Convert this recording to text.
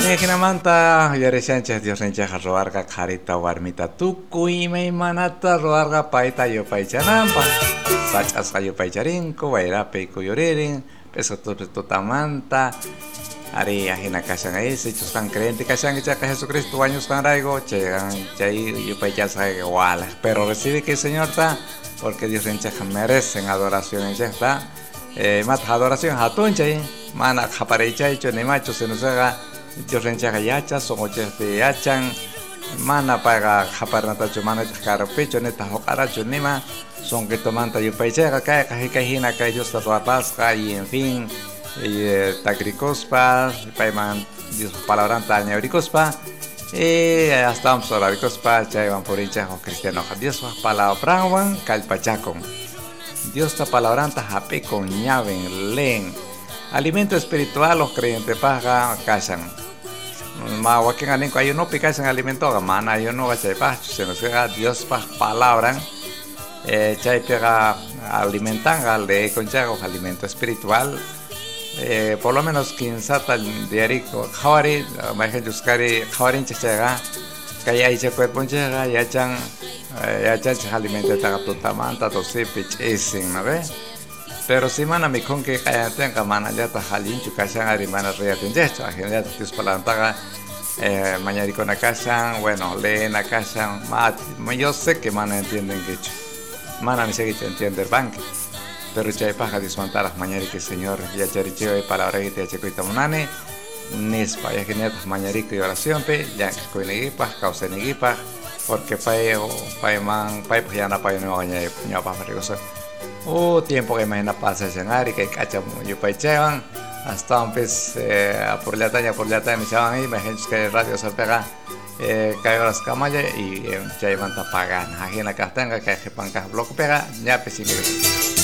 Ginamanta, Yare Sánchez, Dios Rencha, Roarga, Carita, Warmita, Tucuy, Manata, Roarga, Paita, Yopaichanampa, Sachas, Ayopaicharinco, Wairape, Cuyorerin, Peso Tutamanta, Ari, Ajena Casan, ese, Chuscan Crente, Casan, y Chaca Jesucristo, años tan raigo, Chegan, Chay, Yopaichasa, igual, pero recibe que el Señor está, porque Dios Rencha merecen adoración, en está, más adoración, Hatunchay, Mana, Japareicha, hecho, ni macho, se nos haga. Dios rencha yacha, son oches de yachan, mana paga japarnata chumana pecho neta jokara chunima, son que tomanta y paichega cae cajina que ellos tapas y en fin, tacricospa, paiman, Dios palabran taña euricospa, hasta un solo euricospa, chaivan por hincha o cristiano, Dios palabran calpachacon, Dios ta palabranta jape con ñaven, leen. Alimento espiritual los creyentes paga casan. Ma wakin anin ko ayuno picasan alimento mana ayuno chay pa se nos llega Dios pa palabra chay pega alimentan al de conchago alimento espiritual por lo menos 15 tal diario khawari majen juskari khawarin chaga kaya icha cuerpo chaga ya chan alimento ta tutamanta to se pichesin no ve. Pero si mana mi con que tenga mana ya ta halin chu kasan ari mana rea tenjecho agenda tus palantaga mañana con la casa bueno leen la casa yo sé que mana entienden que mana ni sé que entiende el banque pero chay paja dismontar las mañana que señor ya charicheo y palabra que te checo y tamunane nispa ya genial mañana y oración pe ya que con equipa causa en equipa porque pai man pai pues ya na pai no añade ya pa ricoso tiempo que imagina pasa escenario que cacha yo paichevan hasta un pez por la talla me echaban ahí me gente que radio se pega cayó las camallas y ya iban a pagar ajena que tenga que panca bloque pega ya pues